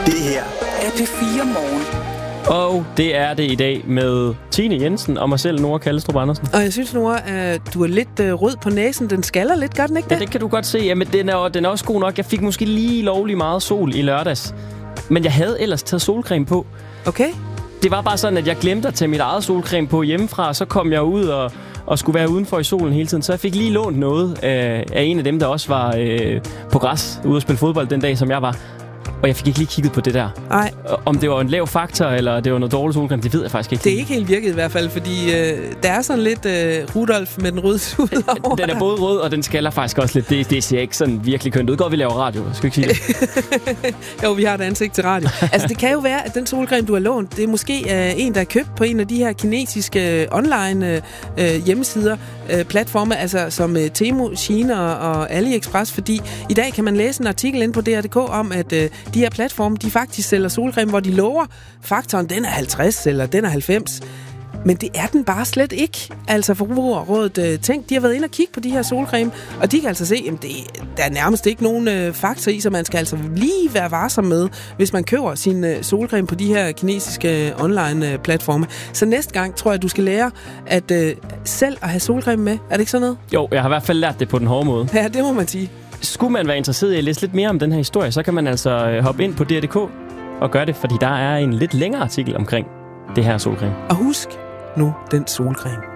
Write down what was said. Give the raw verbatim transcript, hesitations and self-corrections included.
Det her er P fire Morgen. Og det er det i dag med Tine Jensen og mig selv, Nora Kallestrup Andersen. Og jeg synes, Nora, at du er lidt uh, rød på næsen. Den skaller lidt, gør den ikke det? Ja, det kan du godt se. Jamen, den er, den er også god nok. Jeg fik måske lige lovlig meget sol i lørdags. Men jeg havde ellers taget solcreme på. Okay. Det var bare sådan, at jeg glemte at tage mit eget solcreme på hjemmefra, og så kom jeg ud og, og skulle være udenfor i solen hele tiden. Så jeg fik lige lånt noget af, af en af dem, der også var øh, på græs ude at spille fodbold den dag, som jeg var. Og jeg fik ikke lige kigget på det der. Nej. Om det var en lav faktor, eller det var noget dårligt solcreme, det ved jeg faktisk ikke. Det er ikke helt virket i hvert fald, fordi øh, der er sådan lidt øh, Rudolf med den røde tud over. Den er både rød, og den skaller faktisk også lidt. Det, det ser ikke sådan virkelig kønt ud. Godt, vi laver radio. Skal vi ikke sige det? Jo, vi har et ansigt til radio. Altså, det kan jo være, at den solcreme, du har lånt, det er måske øh, en, der er købt på en af de her kinesiske online øh, hjemmesider, øh, platforme, altså som øh, Temu, Shein og, og AliExpress, fordi i dag kan man læse en artikel inde på D R punktum d k om, at øh, de her platforme, de faktisk sælger solcreme, hvor de lover faktoren, den er halvtreds eller den er halvfems. Men det er den bare slet ikke. Altså Forbrugerrådet øh, tænk, de har været inde og kigge på de her solcreme, og de kan altså se, at der er nærmest ikke nogen øh, faktor i, så man skal altså lige være varsom med, hvis man køber sin øh, solcreme på de her kinesiske øh, online øh, platforme. Så næste gang tror jeg, du skal lære at øh, selv at have solcreme med. Er det ikke sådan noget? Jo, jeg har i hvert fald lært det på den hårde måde. Ja, det må man sige. Skulle man være interesseret i at læse lidt mere om den her historie, så kan man altså hoppe ind på D R punktum d k og gøre det, fordi der er en lidt længere artikel omkring det her solcreme. Og husk nu den solcreme.